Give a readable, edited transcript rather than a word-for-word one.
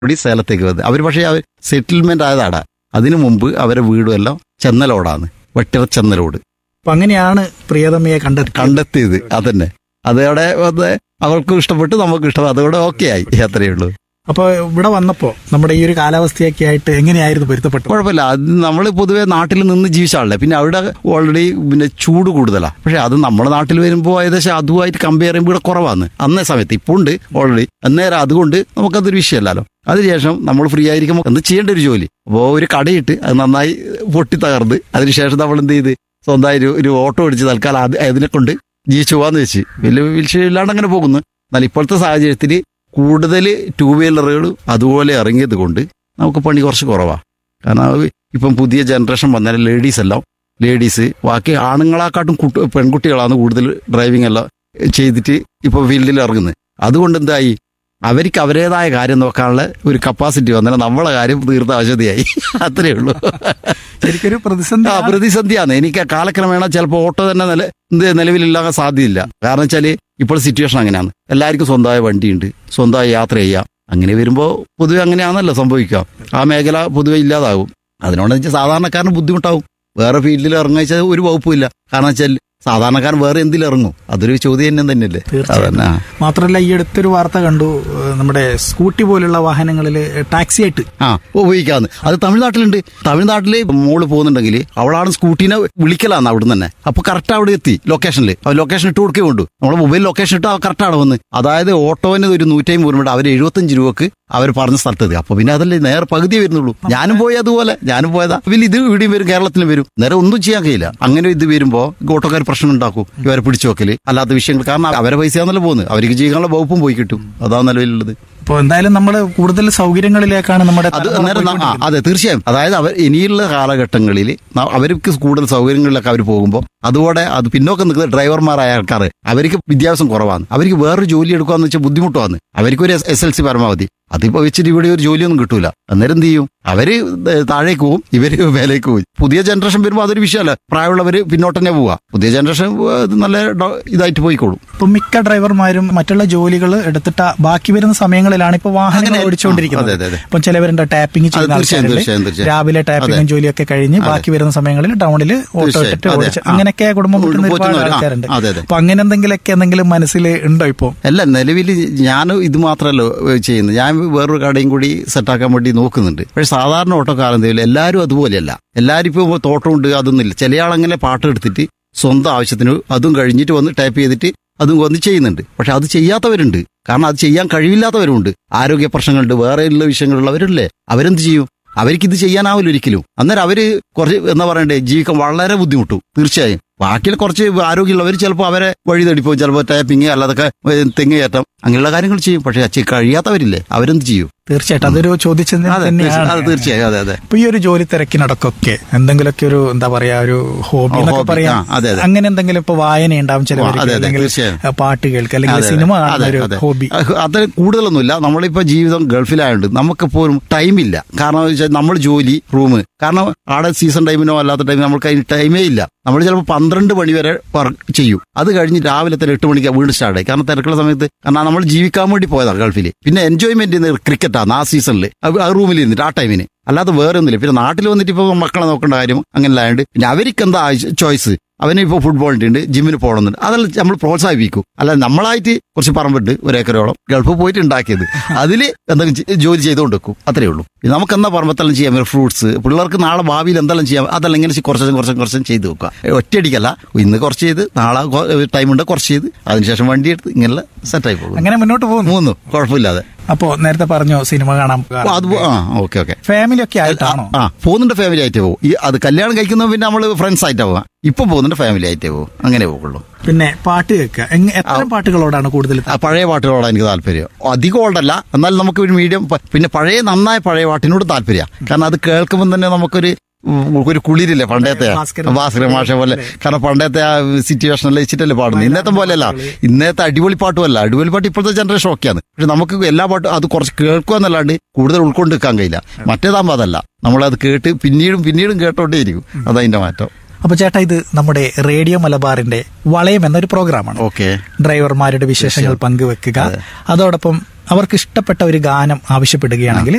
കൂടി സേലത്തേക്ക് വന്നത്. അവർ പക്ഷേ അവർ സെറ്റിൽമെന്റ് ആയതാടാ. അതിനു മുമ്പ് അവരെ വീടും എല്ലാം ചെന്നലോടാണ്, വെട്ടിറ ചെന്നലോട്. അപ്പൊ അങ്ങനെയാണ് പ്രിയതമയെ കണ്ടെത്തിയത്. അതന്നെ, അതോടെ അവർക്കും ഇഷ്ടപ്പെട്ടു, നമുക്കും ഇഷ്ടപ്പെട്ടു, അതോടെ ഓക്കെ ആയി. അത്രയേ ഉള്ളൂ. അപ്പൊ ഇവിടെ വന്നപ്പോ നമ്മുടെ ഈ ഒരു കാലാവസ്ഥയൊക്കെ ആയിട്ട് എങ്ങനെയായിരുന്നു പൊരുത്തപ്പെട്ടു? കുഴപ്പമില്ല. അത് നമ്മൾ പൊതുവെ നാട്ടിൽ നിന്ന് ജീവിച്ചാളല്ലേ, പിന്നെ അവിടെ ഓൾറെഡി പിന്നെ ചൂട് കൂടുതലാണ്. പക്ഷെ അത് നമ്മുടെ നാട്ടിൽ വരുമ്പോൾ ഏകദേശം അതുമായിട്ട് കമ്പയർ ചെയ്യുമ്പോൾ ഇവിടെ കുറവാണ് അന്നേ സമയത്ത്. ഇപ്പോൾ ഉണ്ട് ഓൾറെഡി, അന്നേരം അതുകൊണ്ട് നമുക്കതൊരു വിഷയമല്ലല്ലോ. അതിനുശേഷം നമ്മൾ ഫ്രീ ആയിരിക്കുമ്പോൾ എന്ത് ചെയ്യേണ്ട ഒരു ജോലി. അപ്പോൾ ഒരു കടയിട്ട് അത് നന്നായി പൊട്ടി തകർന്ന് അതിനുശേഷം നമ്മൾ എന്ത് ചെയ്ത് സ്വന്തമായി ഒരു ഓട്ടോ അടിച്ച് തൽക്കാലം അതിനെ കൊണ്ട് ജീവിച്ചു പോകാന്ന് വെച്ച് വലിയ വിഷയമില്ലാണ്ട് അങ്ങനെ പോകുന്നു. എന്നാൽ ഇപ്പോഴത്തെ സാഹചര്യത്തിൽ കൂടുതൽ ടൂ വീലറുകൾ അതുപോലെ ഇറങ്ങിയത് കൊണ്ട് നമുക്ക് പണി കുറച്ച് കുറവാണ്. കാരണം ഇപ്പം പുതിയ ജനറേഷൻ വന്നാൽ ലേഡീസ് ബാക്കി ആണുങ്ങളെക്കാട്ടും പെൺകുട്ടികളാണ് കൂടുതൽ ഡ്രൈവിംഗ് എല്ലാം ചെയ്തിട്ട് ഇപ്പോൾ ഫീൽഡിൽ ഇറങ്ങുന്നത്. അതുകൊണ്ട് എന്തായി, അവർക്ക് അവരുടേതായ കാര്യം നോക്കാനുള്ള ഒരു കപ്പാസിറ്റി വന്നാൽ നമ്മളെ കാര്യം തീർത്ത ആവശ്യതയായി. അത്രയേ ഉള്ളൂ. ശരിക്കൊരു പ്രതിസന്ധിയാണ്. എനിക്ക് കാലക്രമേണ ചിലപ്പോൾ ഓട്ടോ തന്നെ നിലവിലില്ലാൻ സാധ്യതയില്ല. കാരണം വെച്ചാൽ ഇപ്പോൾ സിറ്റുവേഷൻ അങ്ങനെയാണ്. എല്ലാവർക്കും സ്വന്തമായ വണ്ടിയുണ്ട്, സ്വന്തമായി യാത്ര ചെയ്യാം. അങ്ങനെ വരുമ്പോൾ പൊതുവെ അങ്ങനെയാണല്ലോ സംഭവിക്കുക. ആ മേഖല പൊതുവെ ഇല്ലാതാകും. അതിനോട് വെച്ചാൽ സാധാരണക്കാരന് ബുദ്ധിമുട്ടാവും. വേറെ ഫീൽഡിൽ ഇറങ്ങുക വെച്ചാൽ ഒരു വകുപ്പില്ല. കാരണം വെച്ചാൽ സാധാരണക്കാരൻ വേറെ എന്തിലിറങ്ങും? അതൊരു ചോദ്യം തന്നെയല്ലേ. അതന്നെ. മാത്രമല്ല, ഈ അടുത്തൊരു വാർത്ത കണ്ടു, നമ്മുടെ സ്കൂട്ടി പോലുള്ള വാഹനങ്ങളിൽ ടാക്സി ആയിട്ട് ഉപയോഗിക്കാന്ന്. അത് തമിഴ്നാട്ടിലുണ്ട്. തമിഴ്നാട്ടില് മോള് പോകുന്നുണ്ടെങ്കിൽ അവളാണ് സ്കൂട്ടീനെ വിളിക്കലാന്ന് അവിടുന്ന് തന്നെ. അപ്പൊ കറക്റ്റ് അവിടെ എത്തി ലൊക്കേഷനിൽ. ലൊക്കേഷൻ ഇട്ട് കൊടുക്കേ കൊണ്ടു. നമ്മളെ മൊബൈൽ ലൊക്കേഷൻ ഇട്ട് കറക്റ്റ് അവിടെ വന്ന്. അതായത് ഓട്ടോവിന് ഒരു 150 വരുമ്പോൾ അവർ 75 രൂപക്ക് അവർ പറഞ്ഞ സ്ഥലത്തെത്തി. അപ്പൊ പിന്നെ അതല്ലേ നേരെ പകുതി വരുന്നുള്ളൂ. ഞാനും പോയി അതുപോലെ. ഞാനും പോയതാ. പിന്നെ ഇത് ഇവിടെയും വരും, കേരളത്തിലും വരും. നേരെ ഒന്നും ചെയ്യാൻ കഴിയില്ല. അങ്ങനെ ഇത് വരുമ്പോ ഓട്ടോക്കാർ പ്രശ്നം ഉണ്ടാക്കും. ഇവരെ പിടിച്ചു വെക്കല് അല്ലാത്ത വിഷയങ്ങൾ. കാരണം അവരെ പൈസയാണല്ലോ പോകുന്നത്. അവർക്ക് ചെയ്യാനുള്ള വകുപ്പും പോയി കിട്ടും. അതാണ് നിലവിലുള്ളത്. അപ്പോൾ എന്തായാലും നമ്മൾ കൂടുതൽ സൗകര്യങ്ങളിലേക്കാണ് നമ്മുടെ അതെ, തീർച്ചയായും. അതായത് അവർ ഇനിയുള്ള കാലഘട്ടങ്ങളിൽ അവർക്ക് കൂടുതൽ സൗകര്യങ്ങളിലൊക്കെ അവർ പോകുമ്പോൾ അതോടെ അത് പിന്നോക്കം നിൽക്കുന്ന ഡ്രൈവർമാരായ ആൾക്കാർ അവർക്ക് വിദ്യാഭ്യാസം കുറവാണ്. അവർക്ക് വേറൊരു ജോലി എടുക്കാന്ന് വെച്ചാൽ ബുദ്ധിമുട്ടാണ്. അവർക്കൊരു SLC പരമാവധി. അതിപ്പോ വെച്ചിട്ട് ഇവിടെ ഒരു ജോലിയൊന്നും കിട്ടൂല. അന്നേരം എന്ത് ചെയ്യും? അവര് താഴേക്ക് പോവും, ഇവര് മേലേക്ക് പോവും. പുതിയ ജനറേഷൻ വരുമ്പോൾ അതൊരു വിഷയമല്ല. പ്രായമുള്ളവര് പിന്നോട്ട് തന്നെ പോവുക. പുതിയ ജനറേഷൻ നല്ല ഇതായിട്ട് പോയിക്കോളും. ഇപ്പൊ മിക്ക ഡ്രൈവർമാരും മറ്റുള്ള ജോലികൾ എടുത്തിട്ട് ബാക്കി വരുന്ന സമയങ്ങളിലാണ് ഇപ്പൊ വാഹനങ്ങൾ ഓടിച്ചുകൊണ്ടിരിക്കുന്നത്. ഇപ്പൊ ചിലവരുണ്ട് ടാപ്പിംഗ് ചെയ്യുന്ന, രാവിലെ ടാപ്പിംഗും ജോലിയൊക്കെ കഴിഞ്ഞ് ബാക്കി വരുന്ന സമയങ്ങളിൽ ടൗണിൽ ഓട്ടോ ഇട്ടിട്ട് ഓടിച്ച് അങ്ങനെയൊക്കെ കുടുംബം കിട്ടുന്ന ഒരുപാട് ആൾക്കാരുണ്ട്. അപ്പൊ അങ്ങനെ എന്തെങ്കിലും മനസ്സിൽ ഉണ്ടോ ഇപ്പൊ? അല്ല, നിലവിൽ ഞാൻ ഇത് മാത്രമല്ലോ ചെയ്യുന്നത്. ഞാൻ വേറൊരു കടയും കൂടി സെറ്റാക്കാൻ വേണ്ടി നോക്കുന്നുണ്ട്. പക്ഷെ സാധാരണ ഓട്ടോക്കാരൻ എല്ലാവരും അതുപോലെയല്ല. എല്ലാവരും ഇപ്പോൾ തോട്ടമുണ്ട് അതൊന്നുമില്ല. ചില ആളങ്ങനെ പാട്ട് എടുത്തിട്ട് സ്വന്തം ആവശ്യത്തിന് അതും കഴിഞ്ഞിട്ട് വന്ന് ടൈപ്പ് ചെയ്തിട്ട് അതും വന്ന് ചെയ്യുന്നുണ്ട്. പക്ഷെ അത് ചെയ്യാത്തവരുണ്ട്. കാരണം അത് ചെയ്യാൻ കഴിവില്ലാത്തവരുണ്ട്. ആരോഗ്യ പ്രശ്നങ്ങളുണ്ട്, വേറെയുള്ള വിഷയങ്ങളുള്ളവരല്ലേ. അവരെന്ത് ചെയ്യും? അവർക്കിത് ചെയ്യാനാവില്ല ഒരിക്കലും. അന്നേരം അവര് കുറച്ച് എന്താ പറയണ്ടേ, ജീവിക്കാൻ വളരെ ബുദ്ധിമുട്ടും. തീർച്ചയായും ബാക്കിയുള്ള കുറച്ച് ആരോഗ്യമുള്ളവർ ചിലപ്പോൾ അവരെ വഴി തടിപ്പോവും. ചിലപ്പോൾ ടാപ്പിങ് അല്ലാതൊക്കെ തെങ്ങ് കയറ്റം അങ്ങനെയുള്ള കാര്യങ്ങൾ ചെയ്യും. പക്ഷെ കഴിയാത്തവരില്ലേ, അവരെന്ത് ചെയ്യും? തീർച്ചയായിട്ടും അതൊരു ചോദിച്ചത് തന്നെയാണ്. തീർച്ചയായും. അതെ അതെ. ഇപ്പൊ ഈ ഒരു ജോലി തിരക്കിനടക്കൊക്കെ എന്തെങ്കിലുമൊക്കെ ഒരു എന്താ പറയാ, ഒരു ഹോബി എന്നൊക്കെ പറയാം. അങ്ങനെ എന്തെങ്കിലും ഇപ്പൊ വായന ഉണ്ടാവും, ചിലവർക്ക് പാട്ട് കേൾക്കുക, അല്ലെങ്കിൽ സിനിമ കാണുന്ന ഹോബി. അത് കൂടുതലൊന്നുമില്ല. നമ്മളിപ്പോ ജീവിതം ഗൾഫിലായോണ്ട് നമുക്കിപ്പോഴും ടൈമില്ല. കാരണം വെച്ചാൽ നമ്മൾ ജോലി റൂം, കാരണം ആടെ സീസൺ ടൈമിനോ അല്ലാത്ത ടൈമിനോ നമ്മൾക്ക് അതിന് ടൈമേ ഇല്ല. നമ്മൾ ചിലപ്പോൾ 12 മണി വരെ വർക്ക് ചെയ്യും. അത് കഴിഞ്ഞ് രാവിലെ തന്നെ 8 മണിക്ക് വീണ്ടും സ്റ്റാർട്ടായി. കാരണം തിരക്കുള്ള സമയത്ത്. കാരണം നമ്മൾ ജീവിക്കാൻ വേണ്ടി പോയതാണ് ഗൾഫിൽ. പിന്നെ എൻജോയ്മെന്റ് ക്രിക്കറ്റാണ് ആ സീസണിൽ, ആ റൂമിൽ ഇരുന്നിട്ട് ആ ടൈമിന്. അല്ലാതെ വേറെ ഒന്നുമില്ല. പിന്നെ നാട്ടിൽ വന്നിട്ട് ഇപ്പോൾ മക്കളെ നോക്കേണ്ട കാര്യം അങ്ങനെ ആയതുകൊണ്ട് പിന്നെ അവർക്ക് എന്താ ചോയ്സ്. അവന് ഇപ്പോൾ ഫുട്ബോളിൻ്റെ ഉണ്ട്, ജിമ്മിന് പോകണമെന്നുണ്ട്. അതെല്ലാം നമ്മൾ പ്രോത്സാഹിപ്പിക്കും. അല്ല നമ്മളായിട്ട് കുറച്ച് പറമ്പിട്ട് 1 ഏക്കറോളം ഗൾഫ് പോയിട്ട് ഉണ്ടാക്കിയത് അതിൽ എന്തെങ്കിലും ജോലി ചെയ്തുകൊണ്ട് വെക്കും. അത്രേ ഉള്ളൂ. നമുക്ക് എന്താ പറമ്പത്തെല്ലാം ചെയ്യാൻ പറ്റും? ഫ്രൂട്ട്സ് പിള്ളേർക്ക് നാളെ ഭാവിയിൽ എന്തെല്ലാം ചെയ്യാം അതെല്ലാം ഇങ്ങനെ കുറച്ചും ചെയ്ത് വെക്കുക. ഒറ്റയടിക്കല്ല, ഇന്ന് കുറച്ച് ചെയ്ത് നാളെ ടൈമുണ്ട് കുറച്ച് ചെയ്ത് അതിനുശേഷം വണ്ടി എടുത്ത് ഇങ്ങനെ സെറ്റായി പോകും. അങ്ങനെ മുന്നോട്ട് പോകുന്നു കുഴപ്പമില്ലാതെ. അപ്പോ നേരത്തെ പറഞ്ഞു സിനിമ കാണാൻ ഓക്കെ ഫാമിലി ഒക്കെ ആയിട്ടാണോ? പോകുന്നുണ്ട്, ഫാമിലി ആയിട്ട് പോകും. അത് കല്യാണം കഴിക്കുന്ന പിന്നെ നമ്മള് ഫ്രണ്ട്സ് ആയിട്ടാ പോവാം. ഇപ്പൊ പോകുന്നുണ്ട് ഫാമിലി ആയിട്ടേ പോകും. അങ്ങനെ പോകുള്ളൂ. പിന്നെ പാട്ട് കേൾക്കുക, എത്ര പാട്ടുകളോടാണ് കൂടുതൽ? പഴയ പാട്ടുകളോടാണ് എനിക്ക് താല്പര്യം. അധികം ഓൾഡല്ല, എന്നാൽ നമുക്ക് ഒരു മീഡിയം. പിന്നെ നന്നായ പഴയ പാട്ടിനോട് താല്പര്യം. കാരണം അത് കേൾക്കുമ്പോൾ തന്നെ നമുക്കൊരു കുളിരില്ലേ, പണ്ടത്തെ ഭാസ്കര മാഷ പോലെ. കാരണം പണ്ടത്തെ ആ സിറ്റുവേഷനിൽ വെച്ചിട്ടല്ലേ പാടുന്നത്. ഇന്നത്തെ പോലെയല്ല. ഇന്നത്തെ അടിപൊളി പാട്ടുമല്ല. അടിപൊളി പാട്ട് ഇപ്പോഴത്തെ ജനറേഷൻ ഒക്കെയാണ്. പക്ഷെ നമുക്ക് എല്ലാ പാട്ടും അത് കുറച്ച് കേൾക്കുക എന്നല്ലാണ്ട് കൂടുതൽ ഉൾക്കൊണ്ട് നിൽക്കാൻ കഴിയില്ല. മറ്റേതാകുമ്പോൾ അതല്ല, നമ്മളത് കേട്ട് പിന്നീടും കേട്ടോണ്ടേയിരിക്കും. അതതിന്റെ മാറ്റം. അപ്പൊ ചേട്ടാ, ഇത് നമ്മുടെ റേഡിയോ മലബാറിന്റെ വളയം എന്നൊരു പ്രോഗ്രാമാണ്. ഓക്കെ. ഡ്രൈവർമാരുടെ വിശേഷങ്ങൾ പങ്കുവെക്കുക, അതോടൊപ്പം അവർക്ക് ഇഷ്ടപ്പെട്ട ഒരു ഗാനം ആവശ്യപ്പെടുകയാണെങ്കിൽ